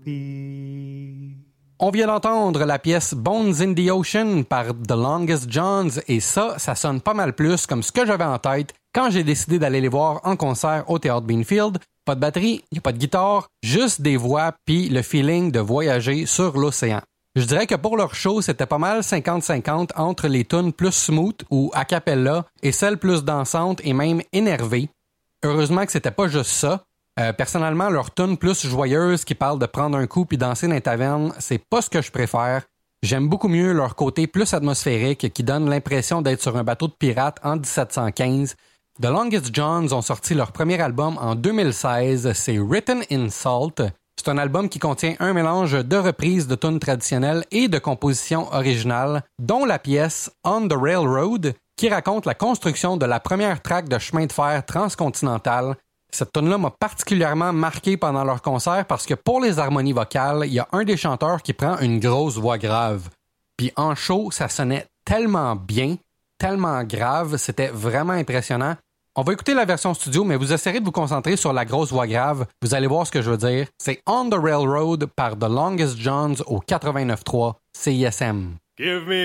On vient d'entendre la pièce Bones in the Ocean par The Longest Johns et ça sonne pas mal plus comme ce que j'avais en tête quand j'ai décidé d'aller les voir en concert au Théâtre Beanfield. Pas de batterie, y a pas de guitare, juste des voix puis le feeling de voyager sur l'océan. Je dirais que pour leur show, c'était pas mal 50-50 entre les tunes plus smooth ou a cappella et celles plus dansantes et même énervées. Heureusement que c'était pas juste ça. Personnellement, leur tune plus joyeuse qui parle de prendre un coup puis danser dans les tavernes, c'est pas ce que je préfère. J'aime beaucoup mieux leur côté plus atmosphérique qui donne l'impression d'être sur un bateau de pirates en 1715. The Longest Johns ont sorti leur premier album en 2016, c'est Written in Salt. C'est un album qui contient un mélange de reprises de tunes traditionnelles et de compositions originales, dont la pièce On the Railroad, qui raconte la construction de la première traque de chemin de fer transcontinental. Cette tune-là m'a particulièrement marqué pendant leur concert parce que pour les harmonies vocales, il y a un des chanteurs qui prend une grosse voix grave. Puis en show, ça sonnait tellement bien, tellement grave, c'était vraiment impressionnant. On va écouter la version studio, mais vous essayerez de vous concentrer sur la grosse voix grave. Vous allez voir ce que je veux dire. C'est On the Railroad par The Longest Johns au 89.3 CISM. Give me